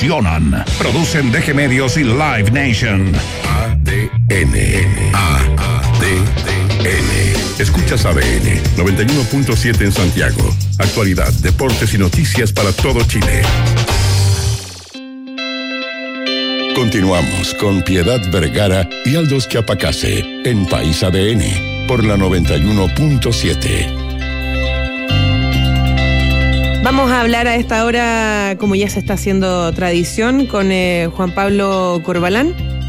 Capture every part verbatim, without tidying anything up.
evolucionan. Producen D G Medios y Live Nation. A D N. A D N. Escuchas A D N noventa y uno punto siete en Santiago. Actualidad, deportes y noticias para todo Chile. Continuamos con Piedad Vergara y Aldous Chiapacase en País A D N por la noventa y uno punto siete. Vamos a hablar a esta hora, como ya se está haciendo tradición, con eh, Juan Pablo Corbalán.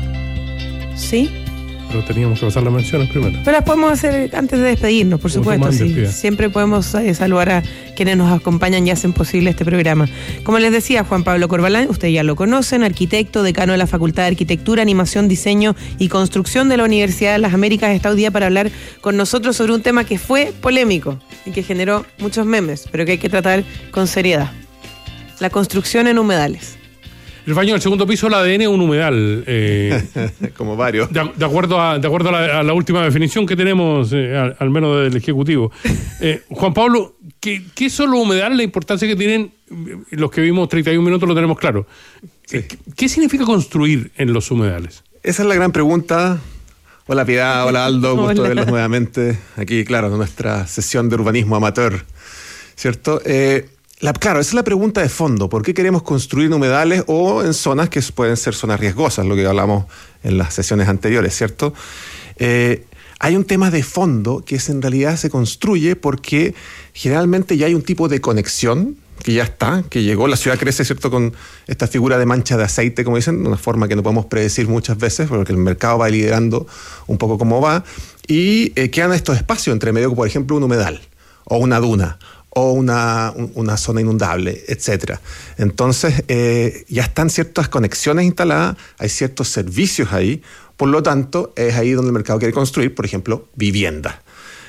¿Sí? Pero teníamos que pasar las menciones primero. Pero las podemos hacer antes de despedirnos, por supuesto. Sí. Siempre podemos eh, saludar a quienes nos acompañan y hacen posible este programa. Como les decía, Juan Pablo Corbalán, ustedes ya lo conocen, arquitecto, decano de la Facultad de Arquitectura, Animación, Diseño y Construcción de la Universidad de las Américas, está hoy día para hablar con nosotros sobre un tema que fue polémico y que generó muchos memes, pero que hay que tratar con seriedad. La construcción en humedales. El baño del segundo piso, la A D N, un humedal. Eh, Como varios. De, de acuerdo, a, de acuerdo a, la, a la última definición que tenemos, eh, al, al menos del Ejecutivo. Eh, Juan Pablo, ¿qué, ¿qué son los humedales? La importancia que tienen, los que vimos treinta y un minutos lo tenemos claro. Sí. ¿Qué, ¿Qué significa construir en los humedales? Esa es la gran pregunta. Hola Piedad, hola Aldo, gusto de verlos nuevamente. Aquí, claro, en nuestra sesión de urbanismo amateur, ¿cierto? Eh... La, claro, esa es la pregunta de fondo. ¿Por qué queremos construir en humedales o en zonas que pueden ser zonas riesgosas? Lo que hablamos en las sesiones anteriores, ¿cierto? Eh, hay un tema de fondo que es, en realidad se construye porque generalmente ya hay un tipo de conexión que ya está, que llegó. La ciudad crece, ¿cierto?, con esta figura de mancha de aceite, como dicen, de una forma que no podemos predecir muchas veces porque el mercado va liderando un poco cómo va. Y eh, quedan estos espacios entre medio, por ejemplo, un humedal o una duna o una, una zona inundable, etcétera. Entonces, eh, ya están ciertas conexiones instaladas, hay ciertos servicios ahí, por lo tanto, es ahí donde el mercado quiere construir, por ejemplo, vivienda.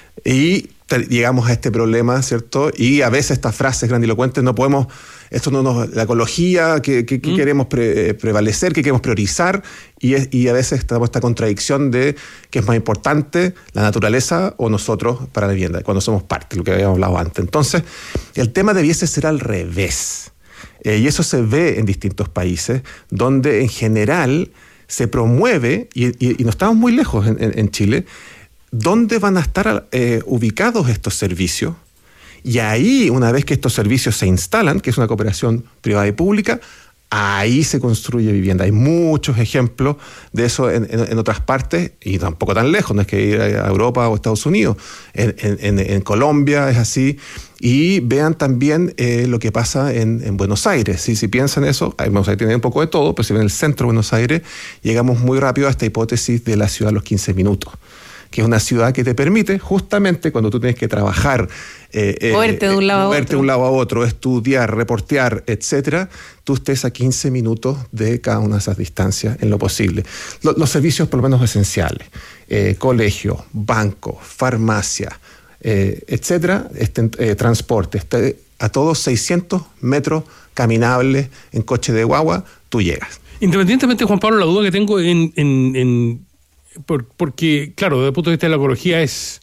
Y te, llegamos a este problema, ¿cierto? Y a veces estas frases grandilocuentes no podemos, esto no nos, la ecología que, que, que mm. queremos pre, prevalecer, que queremos priorizar, y, es, y a veces estamos esta contradicción de qué es más importante, la naturaleza o nosotros para la vivienda, cuando somos parte, lo que habíamos hablado antes. Entonces, el tema debiese ser al revés. Eh, y eso se ve en distintos países, donde en general se promueve, y, y, y no estamos muy lejos en, en, en Chile, ¿dónde van a estar eh, ubicados estos servicios? Y ahí, una vez que estos servicios se instalan, que es una cooperación privada y pública, ahí se construye vivienda. Hay muchos ejemplos de eso en, en, en otras partes, y tampoco tan lejos, no es que ir a Europa o Estados Unidos. En, en, en Colombia es así. Y vean también eh, lo que pasa en, en Buenos Aires. ¿Sí? Si piensan eso, Buenos Aires tiene un poco de todo, pero si ven el centro de Buenos Aires, llegamos muy rápido a esta hipótesis de la ciudad a los quince minutos. Que es una ciudad que te permite, justamente cuando tú tienes que trabajar, eh, moverte eh, de un lado a moverte otro, de un lado a otro, estudiar, reportear, etcétera, tú estés a quince minutos de cada una de esas distancias en lo posible. Lo, los servicios por lo menos esenciales, eh, colegio, banco, farmacia, eh, etcétera, este, eh, transporte, este, a todos seiscientos metros caminables en coche de guagua, tú llegas. Independientemente, Juan Pablo, la duda que tengo en... en, en... Por, porque, claro, desde el punto de vista de la ecología es,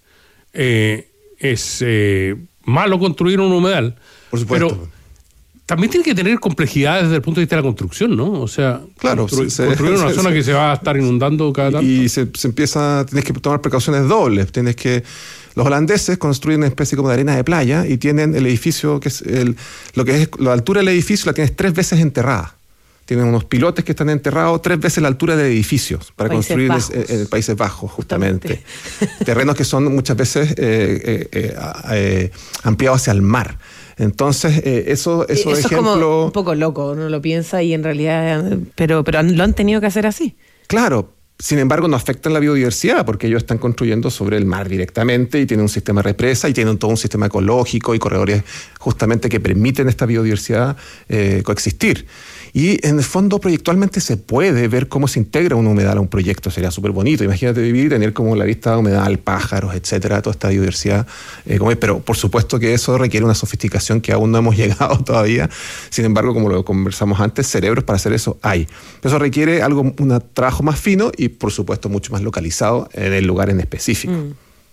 eh, es eh, malo construir un humedal. Por supuesto. Pero también tiene que tener complejidades desde el punto de vista de la construcción, ¿no? O sea, claro, constru- se, construir una se, zona se, que se va a estar inundando cada tanto. Y se, se empieza, tienes que tomar precauciones dobles. Tienes que... Los holandeses construyen una especie como de arena de playa y tienen el edificio, que es el, lo que es la altura del edificio la tienes tres veces enterrada. Tienen unos pilotes que están enterrados tres veces la altura del edificio para Países construir Bajos. en, en Países Bajos, justamente. justamente. Terrenos que son muchas veces eh, eh, eh, eh, ampliados hacia el mar. Entonces, eh, eso, eso, eso ejemplo... es como un poco loco, uno lo piensa y en realidad... Pero, pero lo han tenido que hacer así. Claro. Sin embargo, no afectan la biodiversidad porque ellos están construyendo sobre el mar directamente y tienen un sistema de represa y tienen todo un sistema ecológico y corredores justamente que permiten esta biodiversidad eh, coexistir. Y en el fondo, proyectualmente se puede ver cómo se integra un humedal a un proyecto. Sería súper bonito. Imagínate vivir y tener como la vista de humedal, pájaros, etcétera, toda esta biodiversidad. Eh, como es. Pero por supuesto que eso requiere una sofisticación que aún no hemos llegado todavía. Sin embargo, como lo conversamos antes, cerebros para hacer eso hay. Pero eso requiere algo, un trabajo más fino y, por supuesto, mucho más localizado en el lugar en específico. Mm.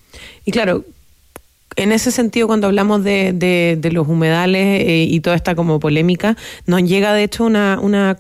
Y claro, en ese sentido, cuando hablamos de, de, de los humedales eh, y toda esta como polémica, nos llega de hecho una, una